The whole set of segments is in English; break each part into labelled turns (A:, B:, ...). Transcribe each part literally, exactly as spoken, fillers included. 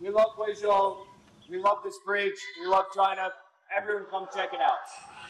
A: We love Guizhou. We love this bridge. We love China. Everyone come check it out.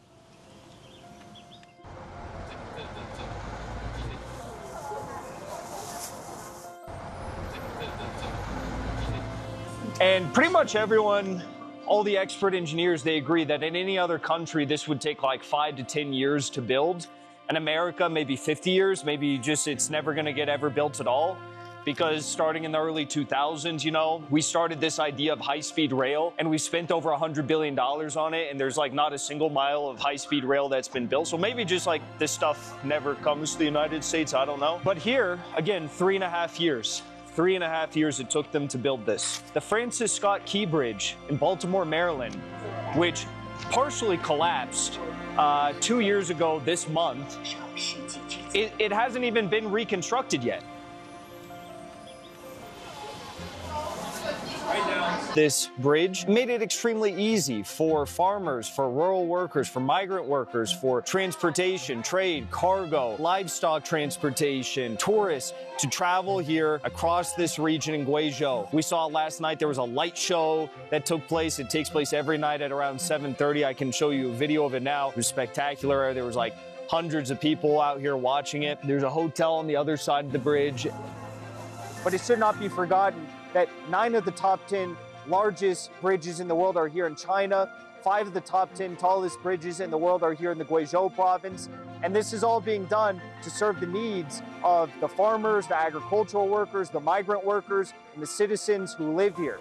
B: And pretty much everyone, all the expert engineers, they agree that in any other country, this would take like five to ten years to build. In America, maybe fifty years, maybe just it's never gonna get ever built at all. Because starting in the early two thousands, you know, we started this idea of high-speed rail and we spent over one hundred billion dollars on it, and there's like not a single mile of high-speed rail that's been built. So maybe just like this stuff never comes to the United States, I don't know. But here, again, three and a half years. Three and a half years it took them to build this. The Francis Scott Key Bridge in Baltimore, Maryland, which partially collapsed uh, two years ago this month, it, it hasn't even been reconstructed yet. This bridge made it extremely easy for farmers, for rural workers, for migrant workers, for transportation, trade, cargo, livestock transportation, tourists to travel here across this region in Guizhou. We saw last night there was a light show that took place. It takes place every night at around seven thirty. I can show you a video of it now. It was spectacular. There was like hundreds of people out here watching it. There's a hotel on the other side of the bridge. But it should not be forgotten that nine of the top ten largest bridges in the world are here in China. Five of the top ten tallest bridges in the world are here in the Guizhou province. And this is all being done to serve the needs of the farmers, the agricultural workers, the migrant workers, and the citizens who live here.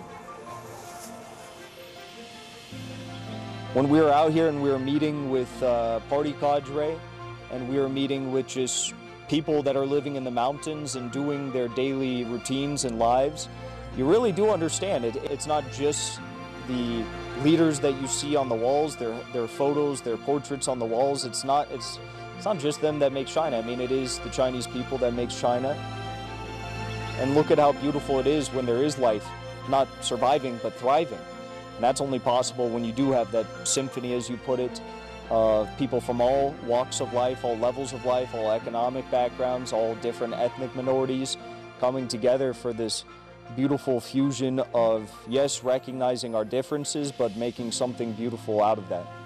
B: When we were out here and we were meeting with uh, party cadre, and we were meeting with just people that are living in the mountains and doing their daily routines and lives, you really do understand it. It's not just the leaders that you see on the walls, their their photos, their portraits on the walls. It's not it's it's not just them that make China. I mean, it is the Chinese people that makes China. And look at how beautiful it is when there is life, not surviving but thriving. And that's only possible when you do have that symphony, as you put it, of people from all walks of life, all levels of life, all economic backgrounds, all different ethnic minorities coming together for this beautiful fusion of, yes, recognizing our differences, but making something beautiful out of that.